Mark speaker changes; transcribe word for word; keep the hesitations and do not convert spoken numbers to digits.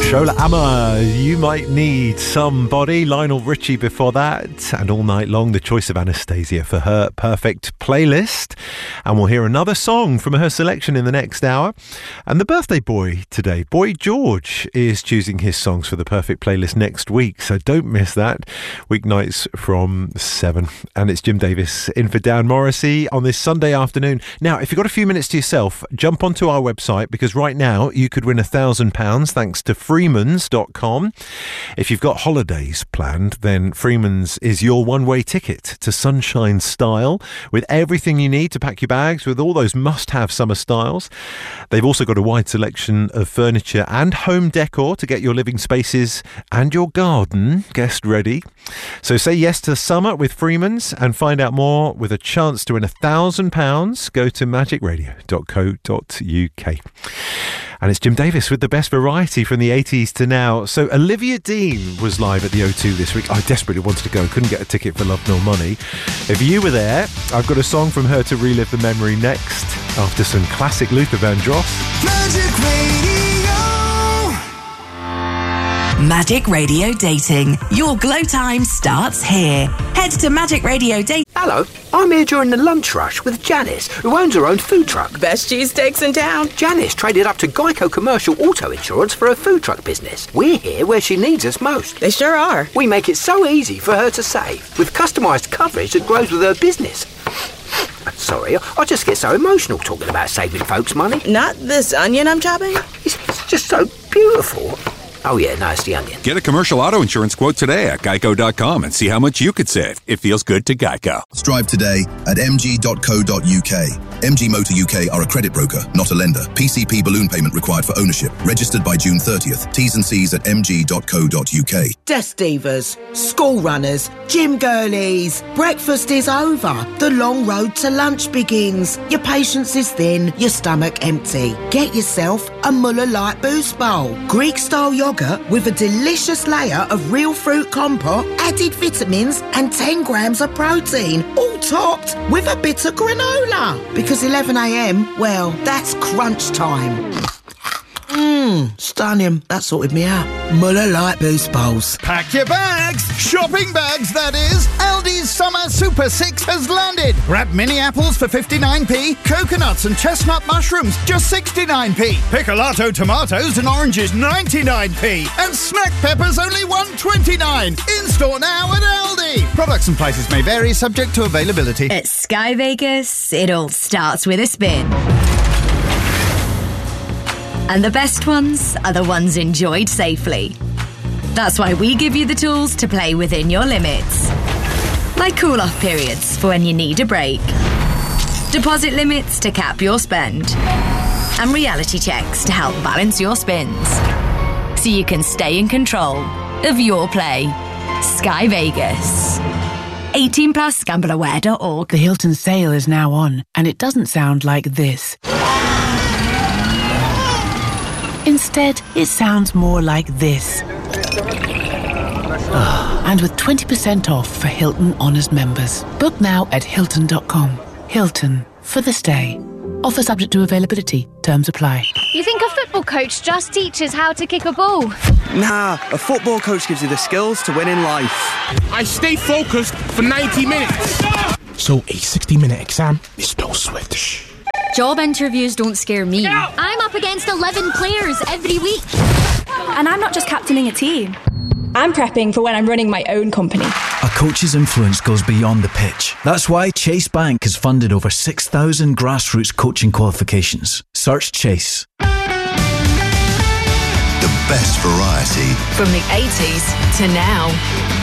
Speaker 1: Shola Ama, You Might Need Somebody. Lionel Richie before that. And all night long, the choice of Anastasia for her perfect playlist. And we'll hear another song from her selection in the next hour. And the birthday boy today, Boy George, is choosing his songs for the perfect playlist next week. So don't miss that. Weeknights from seven. And it's Jim Davis in for Dan Morrissey on this Sunday afternoon. Now, if you've got a few minutes to yourself, jump onto our website, because right now you could win a thousand pounds thanks to freemans dot com. If you've got holidays planned, then Freeman's is your one-way ticket to Sunshine Style, with everything you need to pack your bags with all those must-have summer styles. They've also got a wide selection of furniture and home decor to get your living spaces and your garden guest ready. So say yes to summer with Freeman's and find out more with a chance to win a thousand pounds. Go to magic radio dot co dot uk. And it's Jim Davis with the best variety from the eighties to now. So Olivia Dean was live at the O two this week. I desperately wanted to go, couldn't get a ticket for love nor money. If you were there, I've got a song from her to relive the memory next, after some classic Luther Vandross.
Speaker 2: Magic Radio.
Speaker 3: Magic Radio Dating. Your glow time starts here. Head to Magic Radio Dating.
Speaker 4: Hello, I'm here during the lunch rush with Janice, who owns her own food truck.
Speaker 5: Best cheesesteaks in town.
Speaker 4: Janice traded up to Geico Commercial Auto Insurance for her food truck business. We're here where she needs us most.
Speaker 5: They sure are.
Speaker 4: We make it so easy for her to save, with customised coverage that grows with her business. Sorry, I just get so emotional talking about saving folks money.
Speaker 5: Not this onion I'm chopping?
Speaker 4: It's, it's just so beautiful. Oh yeah, no, it's the onion.
Speaker 6: Get a commercial auto insurance quote today at geico dot com and see how much you could save. It feels good to Geico.
Speaker 7: Strive today at m g dot co dot u k. M G Motor U K are a credit broker, not a lender. P C P balloon payment required for ownership. Registered by June thirtieth. T's and C's at m g dot co dot u k.
Speaker 8: Desk divas, school runners, gym girlies. Breakfast is over. The long road to lunch begins. Your patience is thin, your stomach empty. Get yourself a Muller Light Boost Bowl. Greek-style yogurt with a delicious layer of real fruit compote, added vitamins and ten grams of protein, all topped with a bit of granola. Because eleven a m, well, that's crunch time. Mmm, stunning. That sorted me out. Muller Light Boost Bowls.
Speaker 9: Pack your bags. Shopping bags, that is. Aldi's Summer Super six has landed. Grab mini apples for fifty-nine p, coconuts and chestnut mushrooms just sixty-nine p, picolato tomatoes and oranges ninety-nine p, and snack peppers only one twenty-nine. In store now at Aldi. Products and prices may vary, subject to availability.
Speaker 10: At Sky Vegas, it all starts with a spin. And the best ones are the ones enjoyed safely. That's why we give you the tools to play within your limits. Like cool-off periods for when you need a break. Deposit limits to cap your spend. And reality checks to help balance your spins. So you can stay in control of your play. Sky Vegas. eighteen plus, gamble aware dot org.
Speaker 11: The Hilton sale is now on, and it doesn't sound like this. Instead, it sounds more like this. Oh, and with twenty percent off for Hilton Honors members. Book now at hilton dot com. Hilton, for the stay. Offer subject to availability. Terms apply.
Speaker 12: You think a football coach just teaches how to kick a ball?
Speaker 13: Nah, a football coach gives you the skills to win in life.
Speaker 14: I stay focused for ninety minutes. So a sixty-minute exam is no Swift.
Speaker 12: Job interviews don't scare me. I'm up against eleven players every week.
Speaker 15: And I'm not just captaining a team. I'm prepping for when I'm running my own company.
Speaker 16: A coach's influence goes beyond the pitch. That's why Chase Bank has funded over six thousand grassroots coaching qualifications. Search Chase.
Speaker 7: The best variety.
Speaker 3: From the eighties to now.